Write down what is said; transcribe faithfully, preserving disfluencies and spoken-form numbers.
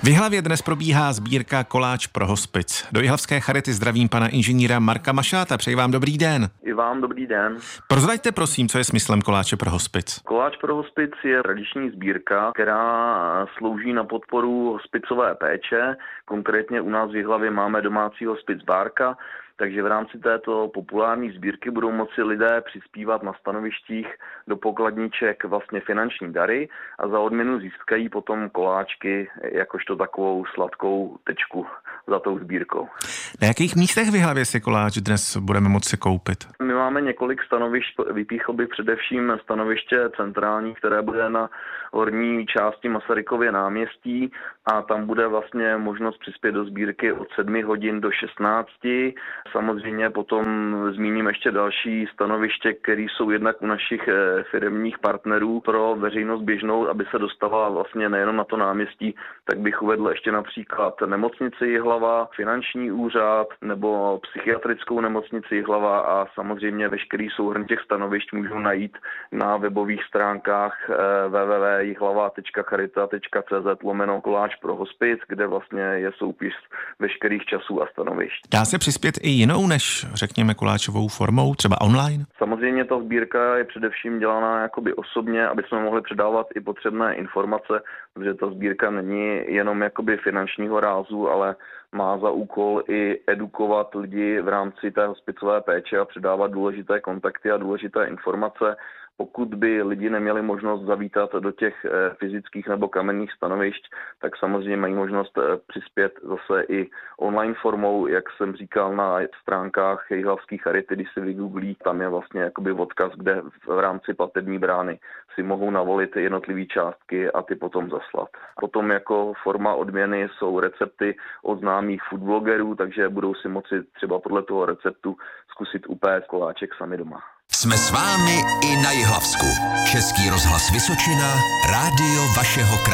V Jihlavě dnes probíhá sbírka Koláč pro hospic. Do jihlavské charity zdravím pana inženýra Marka Mašáta. Přeji vám dobrý den. I vám dobrý den. Prozraďte prosím, co je smyslem Koláče pro hospic. Koláč pro hospic je tradiční sbírka, která slouží na podporu hospicové péče. Konkrétně u nás v Jihlavě máme domácí hospic Bárka, takže v rámci této populární sbírky budou moci lidé přispívat na stanovištích do pokladniček vlastně finanční dary a za odměnu získají potom koláčky jakožto takovou sladkou tečku za tou sbírkou. Na jakých místech v Jihlavě si koláč dnes budeme moci koupit? My máme několik stanovišť, vypíchl bych především stanoviště centrální, které bude na horní části Masarykově náměstí a tam bude vlastně možnost přispět do sbírky od sedmi hodin do šestnácti. Samozřejmě potom zmíním ještě další stanoviště, které jsou jednak u našich firemních partnerů pro veřejnost běžnou, aby se dostala vlastně nejenom na to náměstí, tak bych uvedl ještě například nemocnici Jihlava, finanční úřad nebo psychiatrickou nemocnici Jihlava a samozřejmě veškerý souhrn těch stanovišť můžou najít na webových stránkách w w w tečka jihlava tečka charita tečka c z lomeno koláč pro hospic, kde vlastně je soupis veškerých časů a stanovišť. Dá se přispět i jinou než, řekněme, koláčovou formou, třeba online? Samozřejmě ta sbírka je především dělaná jakoby osobně, aby jsme mohli předávat i potřebné informace, protože ta sbírka není jenom jakoby finančního rázu, ale má za úkol i edukovat lidi v rámci té hospicové péče a předávat důležité kontakty a důležité informace. Pokud by lidi neměli možnost zavítat do těch fyzických nebo kamenných stanovišť, tak samozřejmě mají možnost přispět zase i online formou, jak jsem říkal, na stránkách jihlavských charity, když si vygooglí, tam je vlastně jakoby odkaz, kde v rámci platební brány si mohou navolit jednotlivé částky a ty potom zaslat. Potom jako forma odměny jsou recepty od známých foodblogerů, takže budou si moci třeba podle toho receptu zkusit upéct koláček sami doma. Jsme s vámi i na Jihlavsku. Český rozhlas Vysočina, rádio vašeho kraje.